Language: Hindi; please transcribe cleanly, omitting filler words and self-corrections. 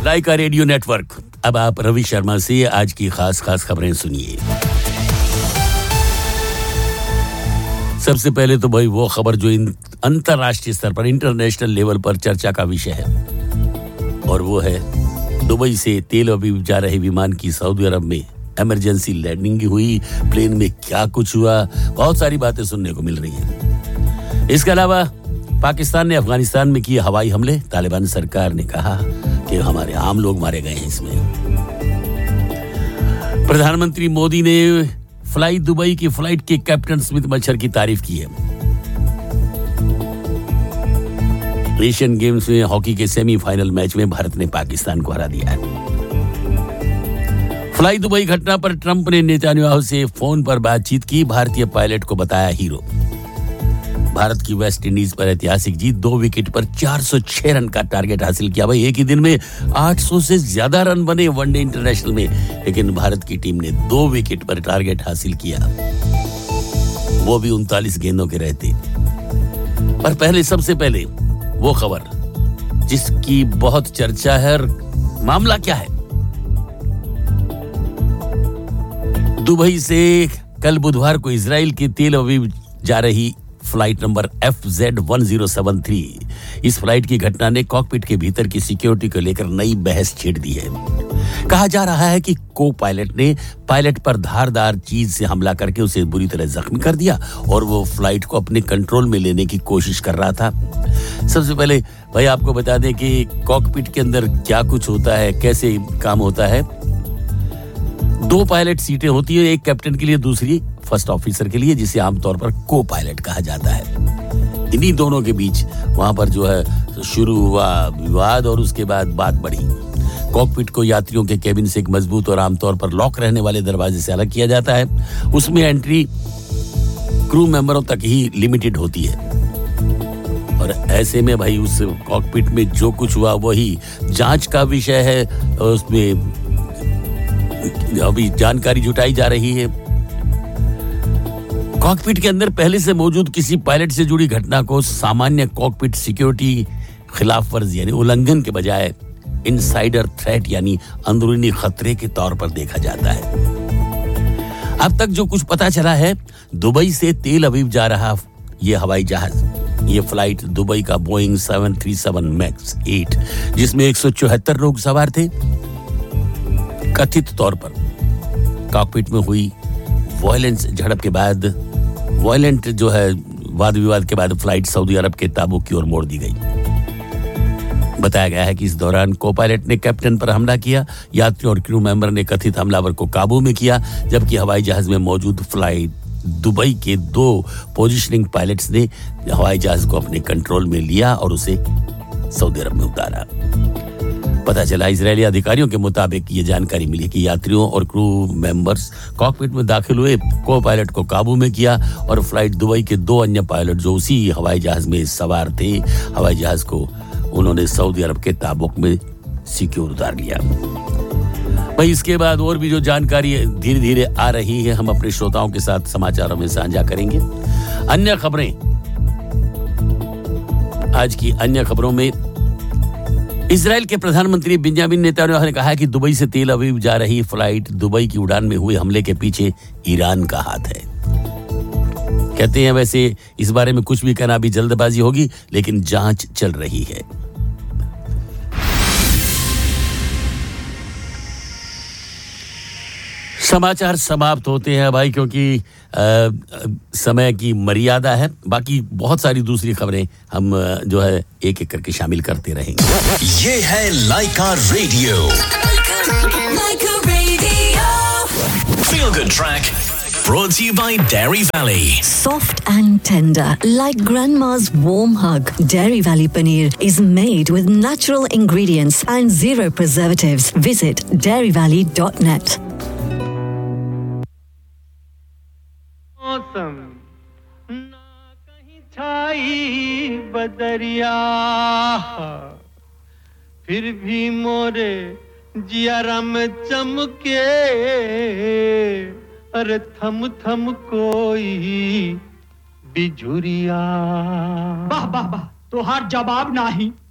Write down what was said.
लाइका रेडियो नेटवर्क। अब आप रवि शर्मा से आज की खास खबरें सुनिए। सबसे पहले तो भाई वो खबर जो अंतर्राष्ट्रीय स्तर पर, इंटरनेशनल लेवल पर चर्चा का विषय है, और वो है दुबई से तेल अवीव जा रहे विमान की सऊदी अरब में इमरजेंसी लैंडिंग हुई। प्लेन में क्या कुछ हुआ, बहुत सारी बातें सुनने को मिल रही हैं। इसके अलावा पाकिस्तान ने अफगानिस्तान में किए हवाई हमले। तालिबान सरकार ने कहा कि हमारे आम लोग मारे गए हैं इसमें। प्रधानमंत्री मोदी ने फ्लाई दुबई की फ्लाइट के कैप्टन स्मिथ मच्छर की तारीफ की है। एशियन गेम्स में हॉकी के सेमीफाइनल मैच में भारत ने पाकिस्तान को हरा दिया है। फ्लाई दुबई घटना पर ट्रंप ने नेतन्याहू से फोन पर बातचीत की। भारतीय पायलट को बताया हीरो। भारत की वेस्ट इंडीज पर ऐतिहासिक जीत। 2 विकेट पर 406 रन का टारगेट हासिल किया। भाई एक ही दिन में 800 से ज्यादा रन बने वनडे इंटरनेशनल में, लेकिन भारत की टीम ने 2 विकेट पर टारगेट हासिल किया, वो भी 39 गेंदों के रहते। और पहले सबसे पहले वो खबर जिसकी बहुत चर्चा है। मामला क्या है? दुबई से कल बुधवार को इजराइल के तेल अवीव जा रही फ्लाइट नंबर FZ1073, इस फ्लाइट की घटना ने कॉकपिट के भीतर की सिक्योरिटी को लेकर नई बहस छेड़ दी है। कहा जा रहा है कि को पायलट ने पायलट पर धारदार चीज से हमला करके उसे बुरी तरह जख्मी कर दिया और वो फ्लाइट को अपने कंट्रोल में लेने की कोशिश कर रहा था। सबसे पहले भाई आपको बता दें कि कॉकपिट के अंदर क्या कुछ होता है, कैसे काम होता है। 2 पायलट सीटें होती है, एक कैप्टन के लिए, दूसरी फर्स्ट ऑफिसर के लिए, जिसे आमतौर पर को पायलट कहा जाता है। इन्हीं दोनों के बीच वहां पर जो है शुरू हुआ विवाद और उसके बाद बात बढ़ी। कॉकपिट को यात्रियों के केबिन से एक मजबूत और आमतौर पर लॉक रहने वाले दरवाजे से अलग किया जाता है। उसमें एंट्री क्रू मेंबरों तक ही लिमिटेड होती है, और ऐसे में भाई उस कॉकपिट में जो कुछ हुआ वही जांच का विषय है। उसमें अभी जानकारी जुटाई जा रही है। कॉकपिट के अंदर पहले से मौजूद किसी पायलट से जुड़ी घटना को सामान्य कॉकपिट सिक्योरिटी खिलाफ वर्जी यानी उल्लंघन के बजाय इनसाइडर थ्रेट यानी अंदरूनी खतरे के तौर पर देखा जाता है। अब तक जो कुछ पता चला है, दुबई से तेल अवीव जा रहा ये हवाई जहाज, ये फ्लाइट दुबई का बोइंग 737 मैक्स 8, जिसमें 174 लोग सवार थे, कथित तौर पर कॉकपिट में हुई वायलेंस झड़प के बाद, वायलेंट जो है वाद विवाद के बाद फ्लाइट सऊदी अरब के ताबूक की ओर मोड़ दी गई। बताया गया है कि इस दौरान को पायलट ने कैप्टन पर हमला किया। यात्रियों और क्रू मेंबर ने कथित हमलावर को काबू में किया, जबकि हवाई जहाज में मौजूद फ्लाइट दुबई के 2 पोजिशनिंग पायलट्स ने हवाई जहाज को अपने कंट्रोल में लिया और उसे सऊदी अरब में उतारा। पता चला इजरायली अधिकारियों के मुताबिक ये जानकारी मिली कि यात्रियों और क्रू मेंबर्स कॉकपिट में दाखिल हुए, को पायलट को काबू में किया और फ्लाइट दुबई के 2 अन्य पायलट जो उसी हवाई जहाज में सवार थे, हवाई जहाज को उन्होंने सऊदी अरब के ताबूक में सिक्योर उतार लिया। भाई इसके बाद और भी जो जानकारी धीरे धीरे आ रही है, हम अपने श्रोताओं के साथ समाचारों में साझा करेंगे। अन्य खबरें, आज की अन्य खबरों में इजराइल के प्रधानमंत्री बेंजामिन नेतन्याहू ने कहा है कि दुबई से तेल अवीव जा रही फ्लाइट दुबई की उड़ान में हुए हमले के पीछे ईरान का हाथ है। कहते हैं वैसे इस बारे में कुछ भी कहना अभी जल्दबाजी होगी, लेकिन जांच चल रही है। समाचार समाप्त होते हैं भाई, क्योंकि समय की मर्यादा है। बाकी बहुत सारी दूसरी खबरें हम जो है एक एक करके शामिल करते रहेंगे। ये है लाइका radio. Feel good track brought to you by Dairy Valley. Soft and tender, like grandma's warm hug. Dairy Valley paneer is made with natural ingredients and 0 preservatives. Visit dairyvalley.net. मौसम ना कहीं छाई बदरिया, फिर भी मोरे जियारा में चमके, अरे थम थम कोई बिजुरिया। वाह वाह वाह, तोहार जवाब नाही।